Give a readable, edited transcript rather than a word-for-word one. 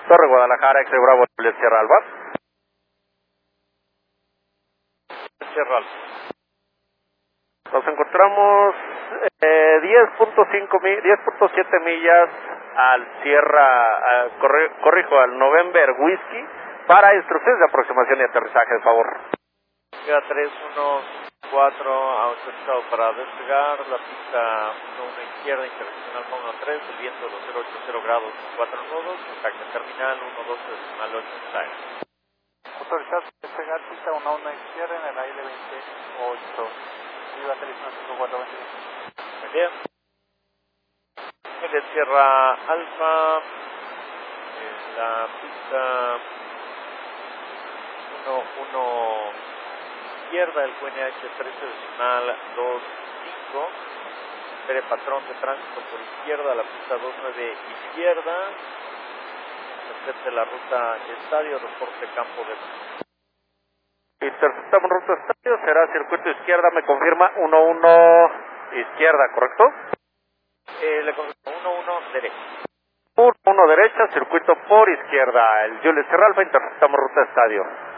Torre Guadalajara, X Bravo, Sierra Alba. Sierra Alba. Nos encontramos 10.7 millas al Sierra, corrijo, al November Whiskey, para instrucciones de aproximación y aterrizaje, de favor. Llega 314, autorizado para despegar, la pista 11 izquierda, internacional 13, el viento 2080 grados, 4 nudos, contacto terminal 12.8 está. Autorizado para despegar, pista 11 izquierda en el aire 28. Viva Televisión 5420. Muy bien. En el Sierra Alfa, la pista 11 izquierda, el QNH 13.25, espere patrón de tránsito por izquierda, la pista 29 izquierda, acepte la ruta estadio, reporte campo de... Interceptamos ruta estadio, será circuito izquierda, me confirma 11 izquierda, ¿correcto? Le confirmo 11 derecha. 11 derecha, circuito por izquierda, el Julius Sierra Alfa, interceptamos ruta estadio.